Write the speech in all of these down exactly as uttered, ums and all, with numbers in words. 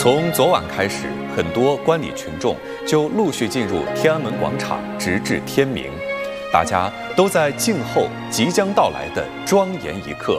从昨晚开始，很多观礼群众就陆续进入天安门广场，直至天明。大家都在静候即将到来的庄严一刻。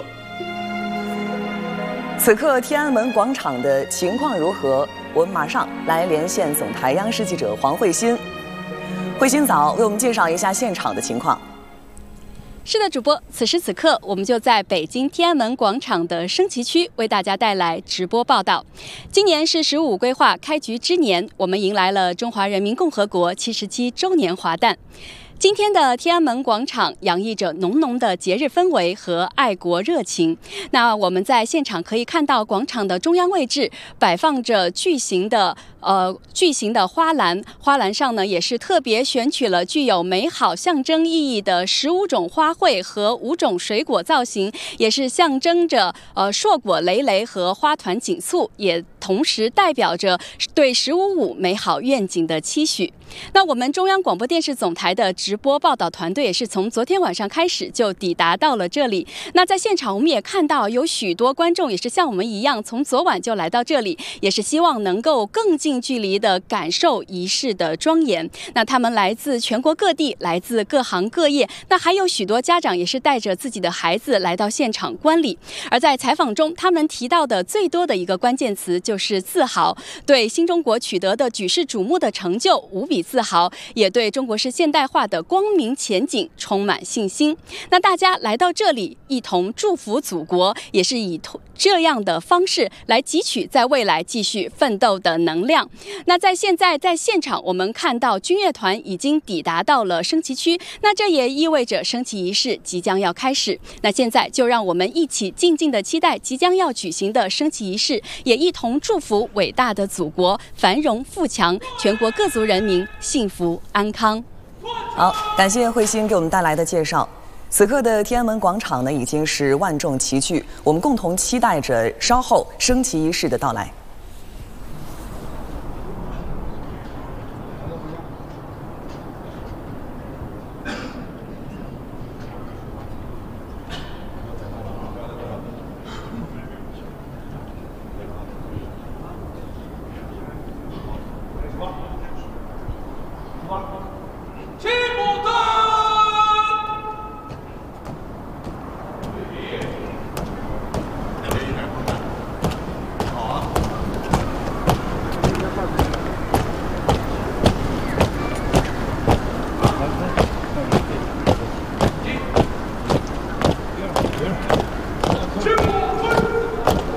此刻天安门广场的情况如何？我们马上来连线总台央视记者黄慧欣。慧欣早，为我们介绍一下现场的情况。 是的，主播，此时此刻我们就在北京天安门广场的升旗区为大家带来直播报道。今年是十五规划开局之年，我们迎来了中华人民共和国七十七周年华诞。今天的天安门广场洋溢着浓浓的节日氛围和爱国热情。那我们在现场可以看到，广场的中央位置摆放着巨型的呃巨型的花篮，花篮上呢也是特别选取了具有美好象征意义的十五种花卉和五种水果造型，也是象征着呃硕果累累和花团锦簇，也同时代表着对十五五美好愿景的期许。那我们中央广播电视总台的直播报道团队也是从昨天晚上开始就抵达到了这里。那在现场我们也看到有许多观众也是像我们一样从昨晚就来到这里，也是希望能够更近距离的感受仪式的庄严。那他们来自全国各地，来自各行各业，那还有许多家长也是带着自己的孩子来到现场观礼。而在采访中，他们提到的最多的一个关键词就是自豪，对新中国取得的举世瞩目的成就无比自豪，也对中国式现代化的光明前景充满信心。那大家来到这里一同祝福祖国，也是以这样的方式来汲取在未来继续奋斗的能量。那在现在在现场，我们看到军乐团已经抵达到了升旗区，那这也意味着升旗仪式即将要开始。那现在就让我们一起静静的期待即将要举行的升旗仪式，也一同祝福伟大的祖国繁荣富强，全国各族人民幸福安康。 好，感谢慧欣给我们带来的介绍。此刻的天安门广场呢，已经是万众齐聚，我们共同期待着稍后升旗仪式的到来。